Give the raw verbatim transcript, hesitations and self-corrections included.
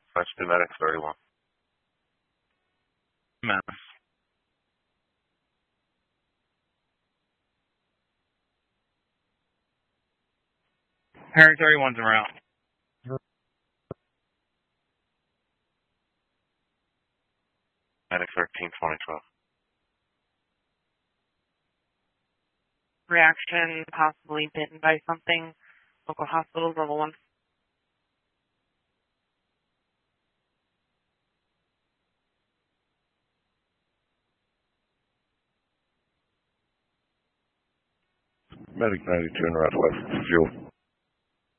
French two Medic thirty-one. Mass. Harry thirty-one's around. Medic thirteen, twenty twelve. Reaction, possibly bitten by something. Local hospitals, level one. Medic ninety-two, Northwest, fuel.